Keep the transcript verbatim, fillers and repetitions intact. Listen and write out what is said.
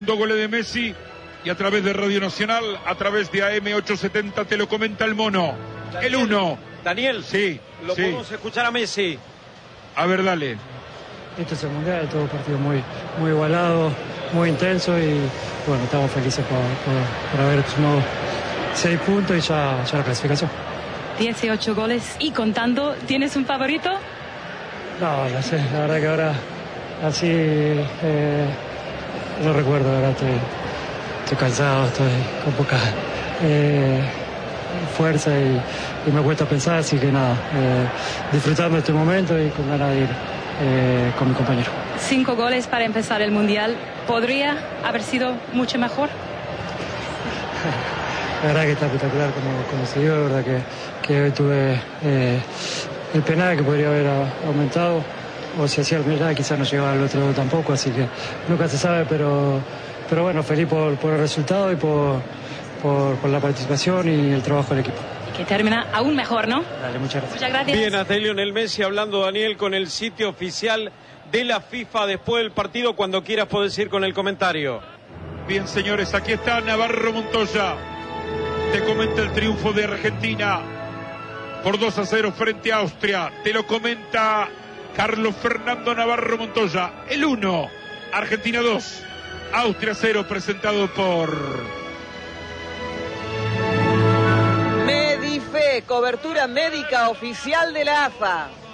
Dos goles de Messi y a través de Radio Nacional, a través de A M ochocientos setenta te lo comenta el mono. Daniel, el uno. Daniel, sí, lo sí. podemos escuchar a Messi. A ver, dale. Este es el Mundial, todo partido muy, muy igualado, muy intenso y bueno, estamos felices por, por, por haber sumado seis puntos y ya, ya la clasificación. dieciocho goles y contando, ¿tienes un favorito? No, no sé, la verdad que ahora así eh, no recuerdo, la verdad estoy, estoy cansado, estoy con poca eh, fuerza y, y me cuesta pensar, así que nada, eh, disfrutando este momento y con ganas de ir eh, con mi compañero. Cinco goles para empezar el Mundial, ¿podría haber sido mucho mejor? La verdad que está espectacular como, como se dio, la verdad que, que hoy tuve eh, el penal que podría haber aumentado, o si hacía el penal quizás no llegaba al otro tampoco, así que nunca se sabe, pero, pero bueno, feliz por, por el resultado y por, por, por la participación y el trabajo del equipo. Y que termina aún mejor, ¿no? Dale, muchas gracias. Muchas gracias. Bien, hasta Lionel Messi hablando, Daniel, con el sitio oficial de la FIFA después del partido. Cuando quieras podés ir con el comentario. Bien, señores, aquí está Navarro Montoya. Te comenta el triunfo de Argentina por dos a cero frente a Austria. Te lo comenta Carlos Fernando Navarro Montoya. El uno, Argentina dos, Austria cero, presentado por Medife, cobertura médica oficial de la A F A.